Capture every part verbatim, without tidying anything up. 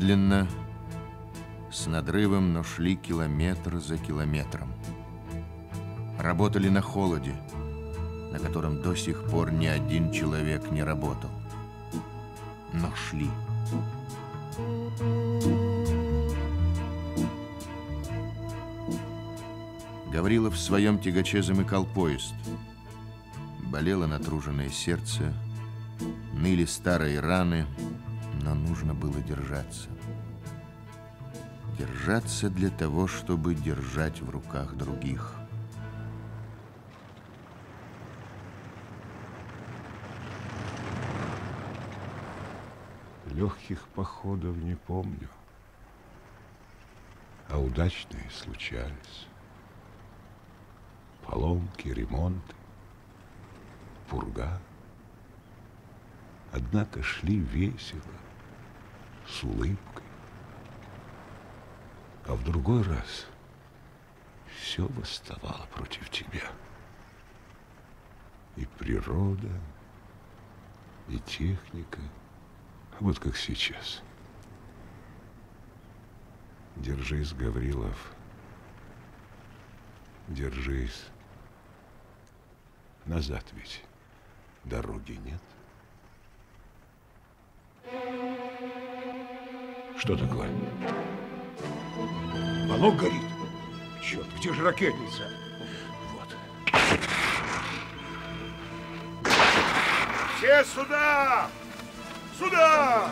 медленно, с надрывом, но шли километр за километром. Работали на холоде, на котором до сих пор ни один человек не работал. Но шли. Гаврилов в своем тягаче замыкал поезд. Болело натруженное сердце, ныли старые раны, но нужно было держаться. Держаться для того, чтобы держать в руках других. Легких походов не помню, а удачные случались. Поломки, ремонты, пурга. Однако шли весело, с улыбкой. А в другой раз все восставало против тебя. И природа, и техника, вот как сейчас. Держись, Гаврилов, держись. Назад ведь дороги нет. Что такое? Баллон горит. Черт, где же ракетница? Вот. Все сюда! Сюда!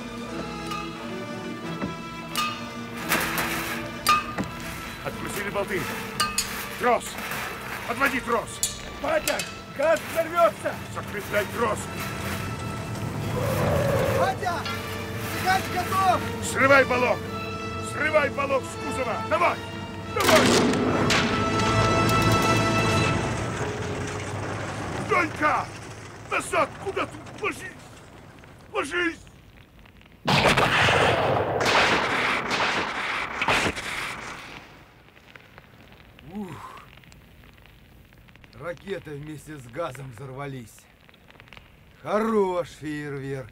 Открутили болты. Трос! Отводи трос! Батя, газ взорвется! Закрепляй трос! Батя, газ готов! Срывай баллон! Срывай баллон с кузова! Давай! Давай! Донька! Назад! Куда тут? Ложись! Ложись! Ух! Ракеты вместе с газом взорвались. Хорош фейерверк.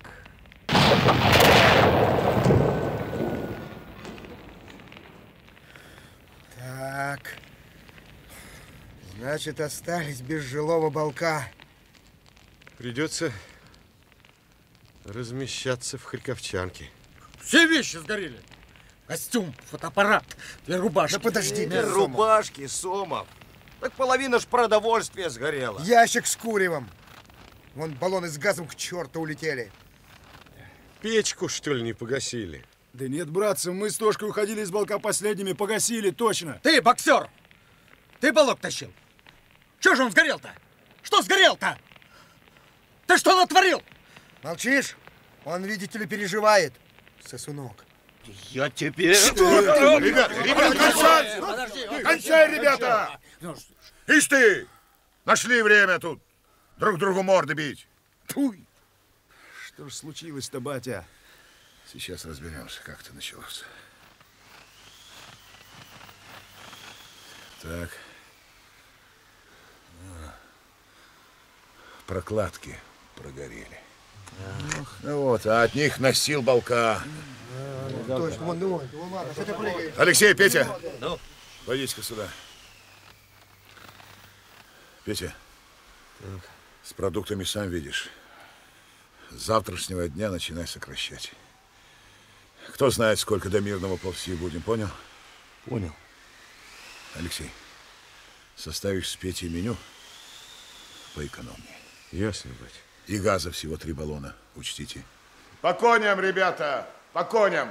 Так. Значит, остались без жилого балка. Придется размещаться в Харьковчанке. Все вещи сгорели. Костюм, фотоаппарат, две рубашки. Да подожди, Две рубашки, Сомов. Так половина ж продовольствия сгорела. Ящик с куревом. Вон баллоны с газом к черту улетели. Печку, что ли, не погасили? Да нет, братцы, мы с Тошкой уходили из балка последними, погасили, точно. Ты, боксер, ты баллок тащил. Чего же он сгорел-то? Что сгорел-то? Ты что натворил? Молчишь? Он, видите ли, переживает. Сосунок. Я тебе... Что? Ребята, ребята, кончай! Подожди, Кончай, ребята! Ишь ты! Нашли время тут друг другу морды бить. Туй. Что ж случилось-то, батя? Сейчас разберемся, как это началось. Так. Прокладки прогорели. Ну вот, а от них носил балка. Алексей, Петя, Ну? пойдите-ка сюда. Петя, так. С продуктами сам видишь. С завтрашнего дня начинай сокращать. Кто знает, сколько до мирного ползти будем, понял? Понял. Алексей, составишь с Петей меню поэкономнее. Ясно, бать. И газа всего три баллона, учтите. По коням, ребята, по коням.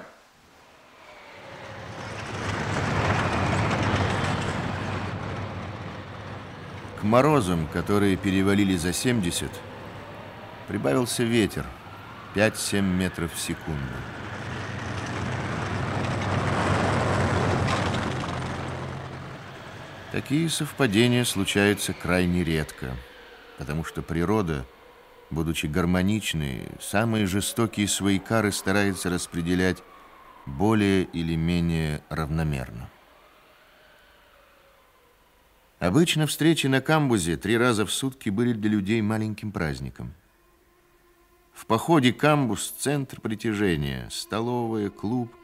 К морозам, которые перевалили за семьдесят, прибавился ветер пять-семь метров в секунду. Такие совпадения случаются крайне редко, потому что природа, будучи гармоничной, самые жестокие свои кары старается распределять более или менее равномерно. Обычно встречи на камбузе три раза в сутки были для людей маленьким праздником. В походе камбуз – центр притяжения, столовая, клуб